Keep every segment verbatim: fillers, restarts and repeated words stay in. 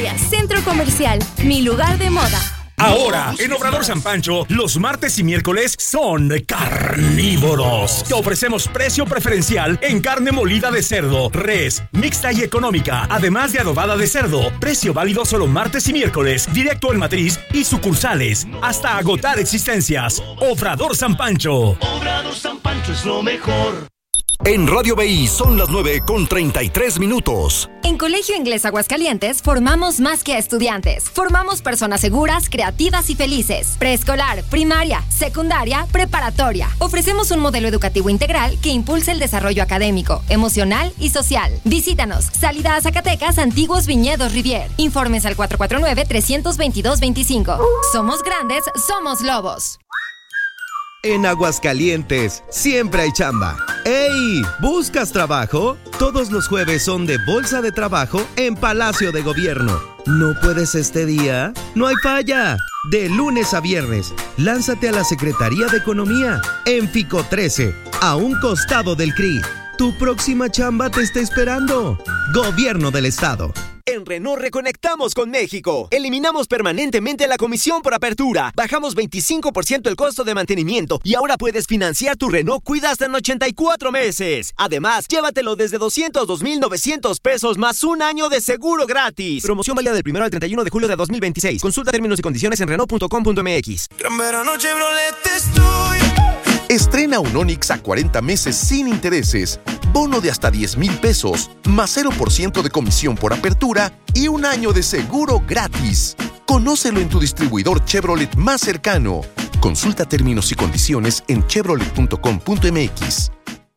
Soriana Centro Comercial, mi lugar de moda. Ahora, en Obrador San Pancho, los martes y miércoles son carnívoros. Te ofrecemos precio preferencial en carne molida de cerdo, res, mixta y económica, además de adobada de cerdo. Precio válido solo martes y miércoles, directo en matriz y sucursales, hasta agotar existencias. Obrador San Pancho. Obrador San Pancho es lo mejor. En Radio B I son las nueve con treinta y tres minutos. En Colegio Inglés Aguascalientes formamos más que a estudiantes. Formamos personas seguras, creativas y felices. Preescolar, primaria, secundaria, preparatoria. Ofrecemos un modelo educativo integral que impulsa el desarrollo académico, emocional y social. Visítanos. Salida a Zacatecas, Antiguos Viñedos Rivier. Informes al cuatro cuatro nueve, tres dos dos, dos cinco. Somos grandes, somos lobos. En Aguascalientes siempre hay chamba. ¡Ey! ¿Buscas trabajo? Todos los jueves son de Bolsa de Trabajo en Palacio de Gobierno. ¿No puedes este día? ¡No hay falla! De lunes a viernes, lánzate a la Secretaría de Economía en Fico trece, a un costado del C R I. Tu próxima chamba te está esperando. Gobierno del Estado. En Renault reconectamos con México. Eliminamos permanentemente la comisión por apertura. Bajamos veinticinco por ciento el costo de mantenimiento y ahora puedes financiar tu Renault Cuida hasta en ochenta y cuatro meses. Además, llévatelo desde doscientos dos mil novecientos pesos más un año de seguro gratis. Promoción válida del primero al treinta y uno de julio de dos mil veintiséis. Consulta términos y condiciones en Renault punto com punto m x. Gran verano Chevrolet estoy. Estrena un Onix a cuarenta meses sin intereses, bono de hasta diez mil pesos, más cero por ciento de comisión por apertura y un año de seguro gratis. Conócelo en tu distribuidor Chevrolet más cercano. Consulta términos y condiciones en chevrolet punto com punto m x.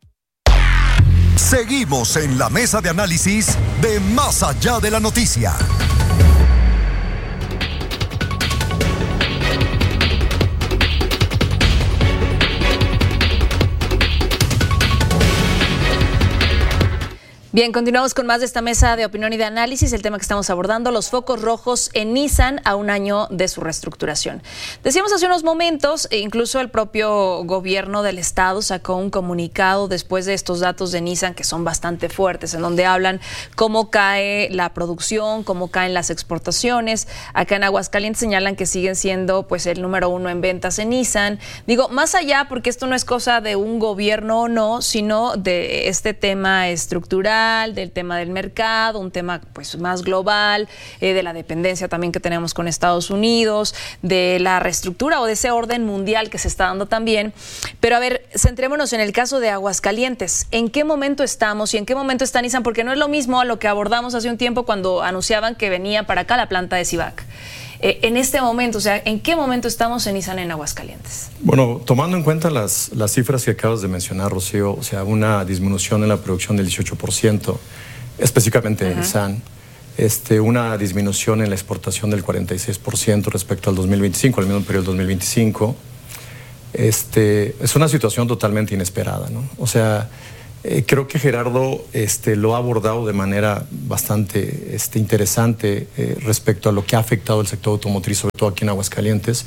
Seguimos en la mesa de análisis de Más Allá de la Noticia. Bien, continuamos con más de esta mesa de opinión y de análisis. El tema que estamos abordando, los focos rojos en Nissan a un año de su reestructuración. Decíamos hace unos momentos, e incluso el propio gobierno del estado sacó un comunicado después de estos datos de Nissan que son bastante fuertes, en donde hablan cómo cae la producción, cómo caen las exportaciones. Acá en Aguascalientes señalan que siguen siendo pues el número uno en ventas en Nissan. Digo, más allá, porque esto no es cosa de un gobierno o no, sino de este tema estructural, del tema del mercado, un tema pues más global, eh, de la dependencia también que tenemos con Estados Unidos, de la reestructura o de ese orden mundial que se está dando también. Pero a ver, centrémonos en el caso de Aguascalientes. ¿En qué momento estamos y en qué momento está Nissan? Porque no es lo mismo a lo que abordamos hace un tiempo cuando anunciaban que venía para acá la planta de Civac. Eh, en este momento, o sea, ¿en qué momento estamos en Nissan en Aguascalientes? Bueno, tomando en cuenta las, las cifras que acabas de mencionar, Rocío, o sea, una disminución en la producción del dieciocho por ciento, específicamente uh-huh. en Nissan, este, una disminución en la exportación del cuarenta y seis por ciento respecto al dos mil veinticinco, al mismo periodo del dos mil veinticinco, este, es una situación totalmente inesperada, ¿no? O sea, Eh, creo que Gerardo este, lo ha abordado de manera bastante este, interesante eh, respecto a lo que ha afectado el sector automotriz, sobre todo aquí en Aguascalientes.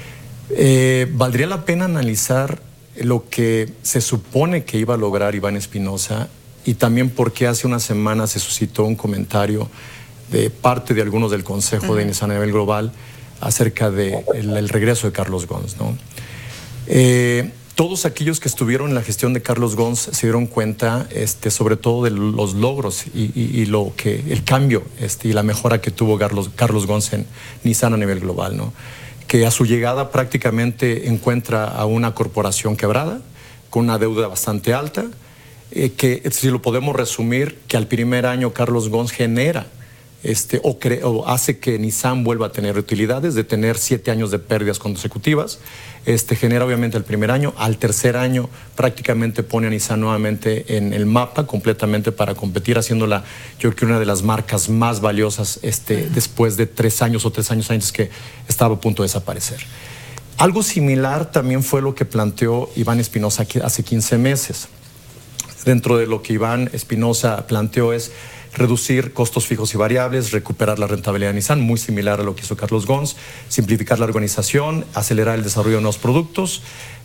Eh, valdría la pena analizar lo que se supone que iba a lograr Iván Espinosa y también por qué hace una semana se suscitó un comentario de parte de algunos del Consejo uh-huh. de Nissan a nivel global acerca del de el regreso de Carlos Ghosn, ¿no? Eh, Todos aquellos que estuvieron en la gestión de Carlos Ghosn se dieron cuenta, este, sobre todo de los logros y, y, y lo que el cambio este, y la mejora que tuvo Carlos, Carlos Ghosn en Nissan a nivel global, ¿no? Que a su llegada prácticamente encuentra a una corporación quebrada, con una deuda bastante alta, eh, que si lo podemos resumir, que al primer año Carlos Ghosn genera Este, o, cre- o hace que Nissan vuelva a tener utilidades, de tener siete años de pérdidas consecutivas. Este, genera obviamente el primer año, al tercer año prácticamente pone a Nissan nuevamente en el mapa completamente para competir, haciéndola yo creo que una de las marcas más valiosas este, después de tres años o tres años antes que estaba a punto de desaparecer. Algo similar también fue lo que planteó Iván Espinosa hace quince meses. Dentro de lo que Iván Espinosa planteó es reducir costos fijos y variables, recuperar la rentabilidad de Nissan, muy similar a lo que hizo Carlos Ghosn, simplificar la organización, acelerar el desarrollo de nuevos productos,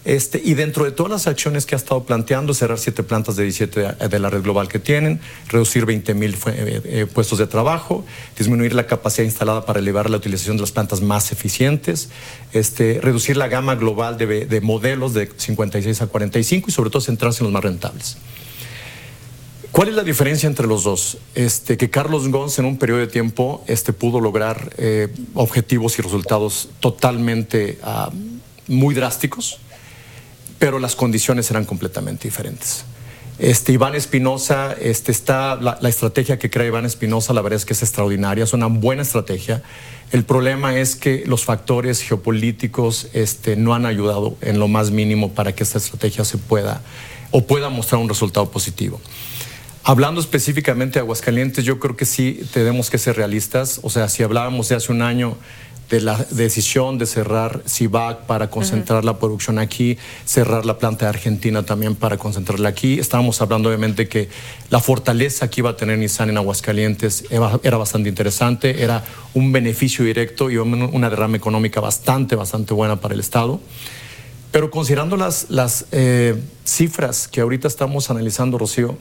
Este, y dentro de todas las acciones que ha estado planteando, cerrar siete plantas de diecisiete de, de la red global que tienen, reducir veinte mil eh, eh, puestos de trabajo, disminuir la capacidad instalada para elevar la utilización de las plantas más eficientes, este, reducir la gama global de, de modelos de cincuenta y seis a cuarenta y cinco y sobre todo centrarse en los más rentables. ¿Cuál es la diferencia entre los dos? Este, que Carlos Ghosn en un periodo de tiempo este, pudo lograr eh, objetivos y resultados totalmente uh, muy drásticos, pero las condiciones eran completamente diferentes. Este, Iván Espinosa, este, está, la, la estrategia que crea Iván Espinosa, la verdad es que es extraordinaria, es una buena estrategia. El problema es que los factores geopolíticos este, no han ayudado en lo más mínimo para que esta estrategia se pueda o pueda mostrar un resultado positivo. Hablando específicamente de Aguascalientes, yo creo que sí tenemos que ser realistas. O sea, si hablábamos de hace un año de la decisión de cerrar Civac para concentrar uh-huh. la producción aquí, cerrar la planta de Argentina también para concentrarla aquí, estábamos hablando obviamente que la fortaleza que iba a tener Nissan en Aguascalientes era, era bastante interesante, era un beneficio directo y una derrama económica bastante, bastante buena para el Estado. Pero considerando las, las eh, cifras que ahorita estamos analizando, Rocío,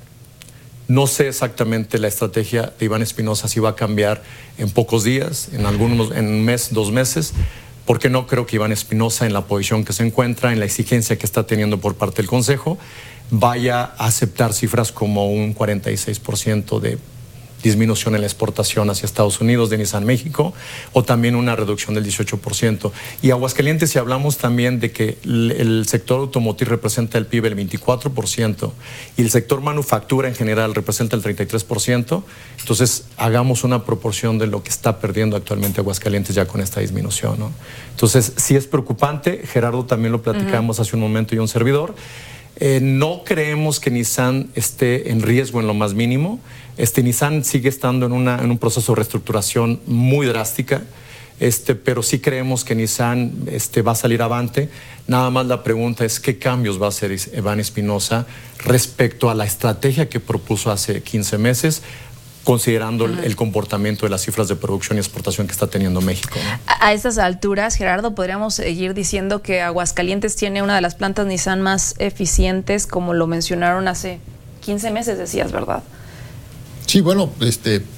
no sé exactamente la estrategia de Iván Espinosa si va a cambiar en pocos días, en algunos, en un mes, dos meses, porque no creo que Iván Espinosa, en la posición que se encuentra, en la exigencia que está teniendo por parte del Consejo, vaya a aceptar cifras como un cuarenta y seis por ciento de disminución en la exportación hacia Estados Unidos de Nissan México, o también una reducción del dieciocho por ciento. Y Aguascalientes, si hablamos también de que el, el sector automotriz representa el P I B el veinticuatro por ciento y el sector manufactura en general representa el treinta y tres por ciento, entonces hagamos una proporción de lo que está perdiendo actualmente Aguascalientes ya con esta disminución, ¿no? Entonces, sí es preocupante. Gerardo también lo platicamos uh-huh. hace un momento y un servidor. Eh, no creemos que Nissan esté en riesgo en lo más mínimo. Este, Nissan sigue estando en, una, en un proceso de reestructuración muy drástica, este, pero sí creemos que Nissan este, va a salir avante. Nada más la pregunta es qué cambios va a hacer Iván Espinosa respecto a la estrategia que propuso hace quince meses, considerando el, el comportamiento de las cifras de producción y exportación que está teniendo México, ¿no? A, a estas alturas, Gerardo, podríamos seguir diciendo que Aguascalientes tiene una de las plantas Nissan más eficientes, como lo mencionaron hace quince meses, decías, ¿verdad? Sí, bueno, este, eh,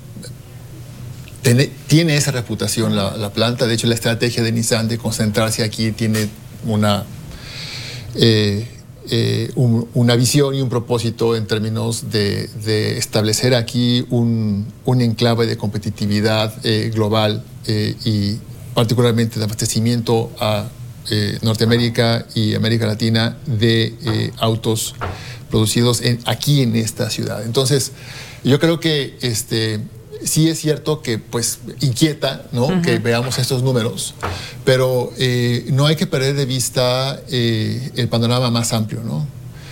tiene, tiene esa reputación la, la planta. De hecho, la estrategia de Nissan de concentrarse aquí tiene una... Eh, Eh, un, una visión y un propósito en términos de, de establecer aquí un, un enclave de competitividad eh, global eh, y particularmente de abastecimiento a eh, Norteamérica y América Latina de eh, autos producidos en, aquí en esta ciudad. Entonces, yo creo que este, sí es cierto que pues inquieta, ¿no? Uh-huh. Que veamos estos números, pero eh, no hay que perder de vista eh, el panorama más amplio, ¿no?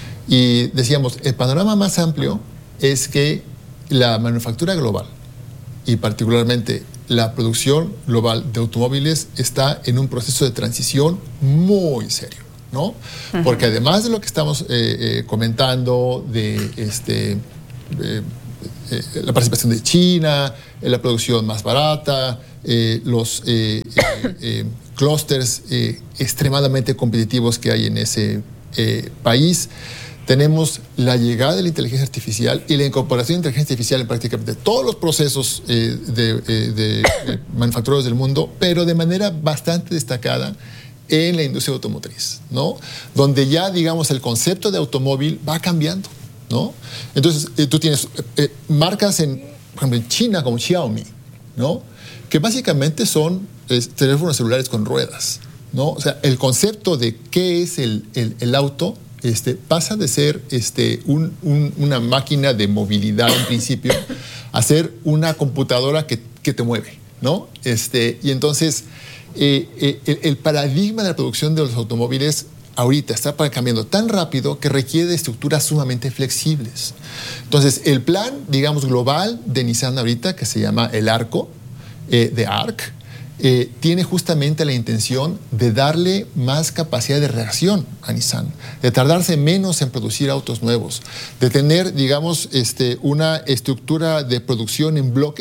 Y decíamos, el panorama más amplio es que la manufactura global y particularmente la producción global de automóviles está en un proceso de transición muy serio, ¿no? Uh-huh. Porque además de lo que estamos eh, eh, comentando de este... Eh, Eh, la participación de China, eh, la producción más barata, eh, los eh, eh, eh, clústeres eh, extremadamente competitivos que hay en ese eh, país. Tenemos la llegada de la inteligencia artificial y la incorporación de inteligencia artificial en prácticamente todos los procesos eh, de, eh, de eh, manufactureros del mundo, pero de manera bastante destacada en la industria automotriz, ¿no? Donde ya, digamos, el concepto de automóvil va cambiando, ¿no? Entonces, eh, tú tienes eh, marcas en, por ejemplo, en China como Xiaomi, ¿no? Que básicamente son eh, teléfonos celulares con ruedas, ¿no? O sea, el concepto de qué es el, el, el auto este, pasa de ser este, un, un, una máquina de movilidad en principio a ser una computadora que, que te mueve, ¿no? Este, y entonces, eh, eh, el, el paradigma de la producción de los automóviles ahorita está cambiando tan rápido que requiere de estructuras sumamente flexibles. Entonces, el plan, digamos, global de Nissan ahorita, que se llama el ARCO, eh, de A R C, eh, tiene justamente la intención de darle más capacidad de reacción a Nissan, de tardarse menos en producir autos nuevos, de tener, digamos, este, una estructura de producción en bloques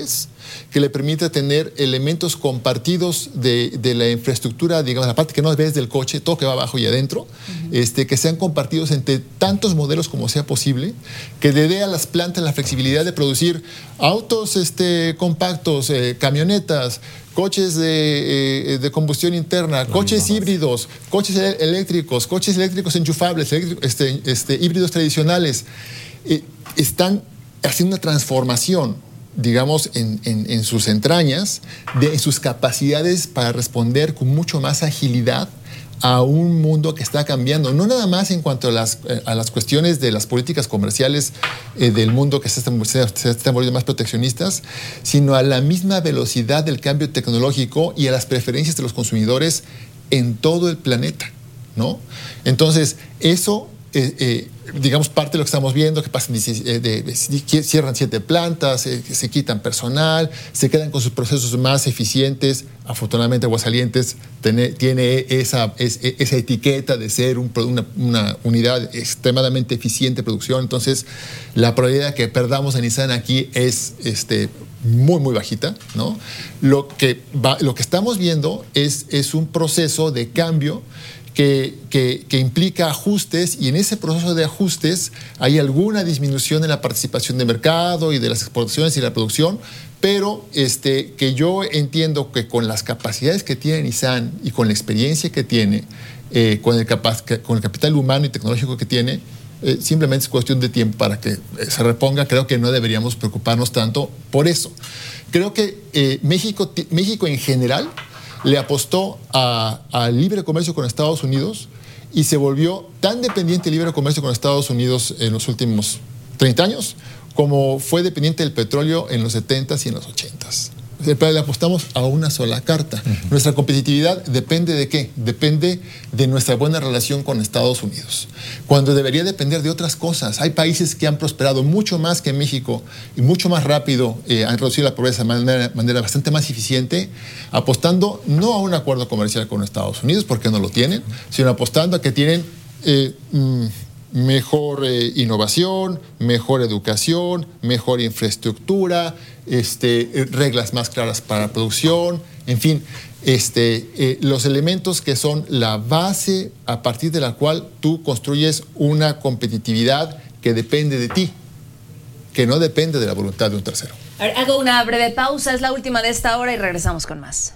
que le permita tener elementos compartidos de, de la infraestructura, digamos, la parte que no ves del coche, todo que va abajo y adentro, uh-huh. este, que sean compartidos entre tantos modelos como sea posible, que le dé a las plantas la flexibilidad de producir autos este, compactos, eh, camionetas, coches de, eh, de combustión interna, no, coches no, no. híbridos, coches eléctricos, coches eléctricos enchufables, eléctrico, este, este, híbridos tradicionales. Eh, están haciendo una transformación, digamos, en, en, en sus entrañas, de en sus capacidades para responder con mucho más agilidad a un mundo que está cambiando, no nada más en cuanto a las, a las cuestiones de las políticas comerciales eh, del mundo que se están, se están volviendo más proteccionistas, sino a la misma velocidad del cambio tecnológico y a las preferencias de los consumidores en todo el planeta, ¿no? Entonces, eso... Eh, eh, digamos, parte de lo que estamos viendo, que pasan, de, de, de, cierran siete plantas, eh, se quitan personal, se quedan con sus procesos más eficientes. Afortunadamente, Aguascalientes tiene, tiene esa, es, esa etiqueta de ser un, una, una unidad extremadamente eficiente de producción. Entonces, la probabilidad de que perdamos a Nissan aquí es este, muy, muy bajita, ¿no? Lo que, va, lo que estamos viendo es, es un proceso de cambio Que, que, que implica ajustes, y en ese proceso de ajustes hay alguna disminución en la participación de mercado y de las exportaciones y la producción, pero este, que yo entiendo que con las capacidades que tiene Nissan y con la experiencia que tiene, eh, con, el capaz, con el capital humano y tecnológico que tiene, eh, simplemente es cuestión de tiempo para que se reponga. Creo que no deberíamos preocuparnos tanto por eso. Creo que eh, México, México en general le apostó al libre comercio con Estados Unidos y se volvió tan dependiente del libre comercio con Estados Unidos en los últimos treinta años como fue dependiente del petróleo en los setentas y en los ochentas. Le apostamos a una sola carta. Uh-huh. Nuestra competitividad depende de qué? Depende de nuestra buena relación con Estados Unidos, cuando debería depender de otras cosas. Hay países que han prosperado mucho más que México y mucho más rápido, eh, han reducido la pobreza de manera, manera bastante más eficiente, apostando no a un acuerdo comercial con Estados Unidos, porque no lo tienen, sino apostando a que tienen eh, mm, mejor eh, innovación, mejor educación, mejor infraestructura, este, eh, reglas más claras para la producción, en fin, este, eh, los elementos que son la base a partir de la cual tú construyes una competitividad que depende de ti, que no depende de la voluntad de un tercero. A ver, hago una breve pausa, es la última de esta hora y regresamos con más.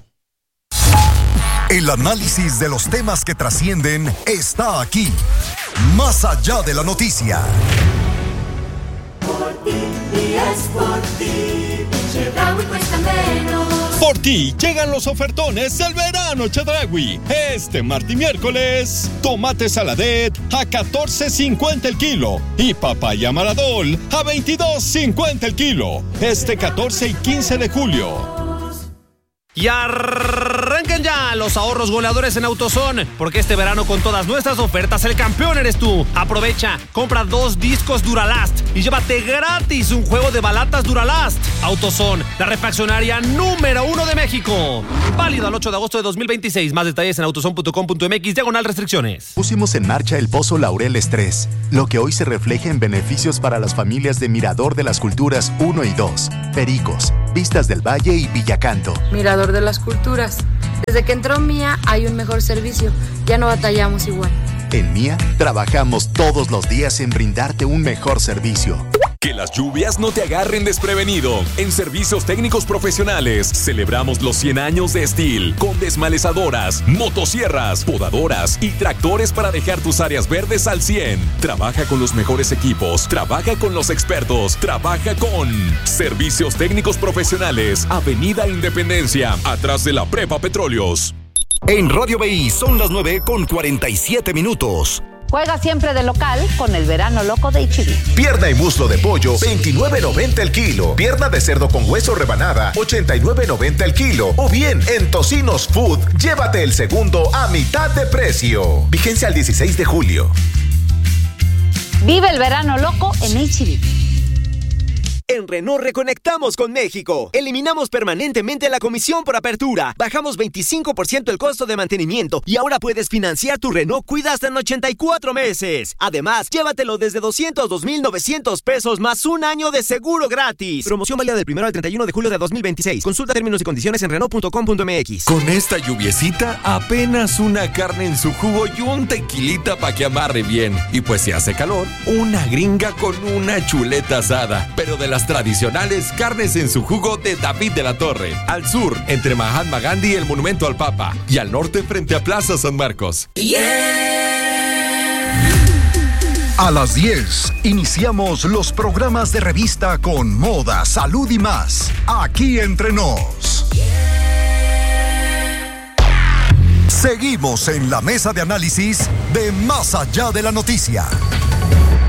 El análisis de los temas que trascienden está aquí, más allá de la noticia. Por ti, y es por ti, Chedraui cuesta menos. Por ti llegan los ofertones del verano Chedraui. Este martes y miércoles, tomate saladet a catorce cincuenta el kilo y papaya maradol a veintidós cincuenta el kilo. Este catorce y quince de julio. Y arranquen ya los ahorros goleadores en AutoZone, porque este verano con todas nuestras ofertas el campeón eres tú. Aprovecha, compra dos discos Duralast y llévate gratis un juego de balatas Duralast. AutoZone, la refaccionaria número uno de México. Válido al ocho de agosto de dos mil veintiséis. Más detalles en autozone punto com punto m x, diagonal restricciones. Pusimos en marcha el Pozo Laureles tres, lo que hoy se refleja en beneficios para las familias de Mirador de las Culturas uno y dos, Pericos, Vistas del Valle y Villacanto. Mirador de las Culturas. Desde que entró Mía hay un mejor servicio. Ya no batallamos igual. En Mía trabajamos todos los días en brindarte un mejor servicio. Que las lluvias no te agarren desprevenido. En Servicios Técnicos Profesionales celebramos los cien años de Steel con desmalezadoras, motosierras, podadoras y tractores para dejar tus áreas verdes al cien. Trabaja con los mejores equipos, trabaja con los expertos, trabaja con Servicios Técnicos Profesionales, Avenida Independencia, atrás de la Prepa Petróleos. En Radio B I son las nueve con cuarenta y siete minutos. Juega siempre de local con el verano loco de H E B. Pierna y muslo de pollo, veintinueve noventa el kilo. Pierna de cerdo con hueso rebanada, ochenta y nueve noventa el kilo. O bien, en Tocinos Food, llévate el segundo a mitad de precio. Vigencia al dieciséis de julio. Vive el verano loco en H E B. En Renault reconectamos con México. Eliminamos permanentemente la comisión por apertura. Bajamos veinticinco por ciento el costo de mantenimiento y ahora puedes financiar tu Renault Cuida hasta en ochenta y cuatro meses. Además, llévatelo desde doscientos dos mil novecientos pesos más un año de seguro gratis. Promoción válida del primero al treinta y uno de julio de dos mil veintiséis. Consulta términos y condiciones en renault punto com punto m x. Con esta lluviecita, apenas una carne en su jugo y un tequilita para que amarre bien. Y pues si hace calor, una gringa con una chuleta asada. Pero de las tradicionales carnes en su jugo de David de la Torre. Al sur, entre Mahatma Gandhi y el Monumento al Papa. Y al norte, frente a Plaza San Marcos. A las diez, iniciamos los programas de revista con moda, salud y más. Aquí entre nos. Seguimos en la mesa de análisis de Más Allá de la Noticia.